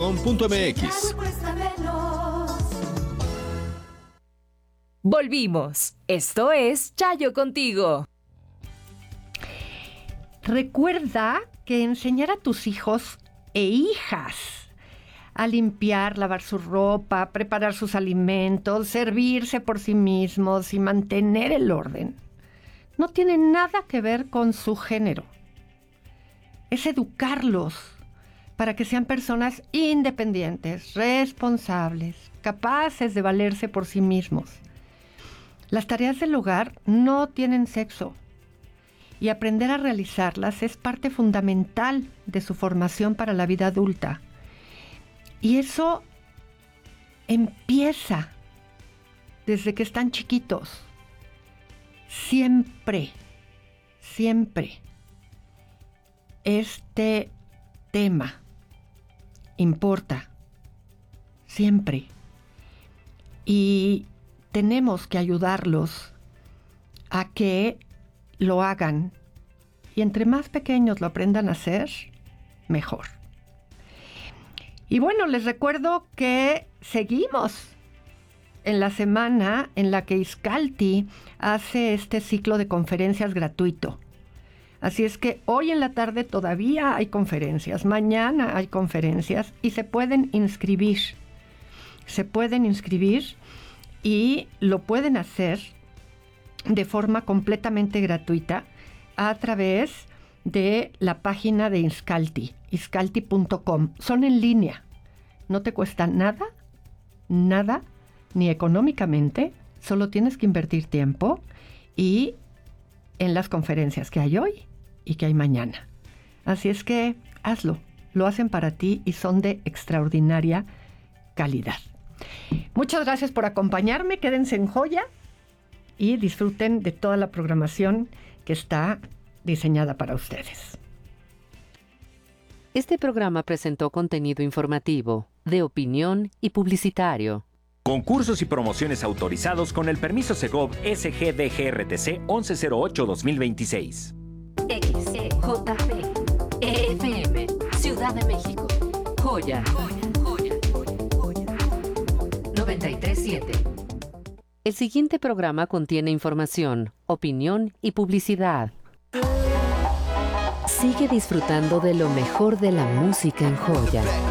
joya.com.mx. Volvimos. Esto es Chayo Contigo. Recuerda que enseñar a tus hijos e hijas a limpiar, lavar su ropa, preparar sus alimentos, servirse por sí mismos y mantener el orden no tiene nada que ver con su género. Es educarlos para que sean personas independientes, responsables, capaces de valerse por sí mismos. Las tareas del hogar no tienen sexo y aprender a realizarlas es parte fundamental de su formación para la vida adulta. Y eso empieza desde que están chiquitos. Siempre, siempre este tema importa. Siempre. Y tenemos que ayudarlos a que lo hagan. Y entre más pequeños lo aprendan a hacer, mejor. Y bueno, les recuerdo que seguimos en la semana en la que Iscalti hace este ciclo de conferencias gratuito. Así es que hoy en la tarde todavía hay conferencias, mañana hay conferencias y se pueden inscribir. Se pueden inscribir y lo pueden hacer de forma completamente gratuita a través de la página de Iscalti, iscalti.com. Son en línea, no te cuesta nada, ni económicamente, solo tienes que invertir tiempo y en las conferencias que hay hoy y que hay mañana. Así es que hazlo, lo hacen para ti y son de extraordinaria calidad. Muchas gracias por acompañarme, quédense en Joya y disfruten de toda la programación que está diseñada para ustedes. Este programa presentó contenido informativo, de opinión y publicitario. Concursos y promociones autorizados con el permiso Segov SGDGRTC 1108-2026. XEJB FM, Ciudad de México. Joya. 93.7. El siguiente programa contiene información, opinión y publicidad. Sigue disfrutando de lo mejor de la música en Joya.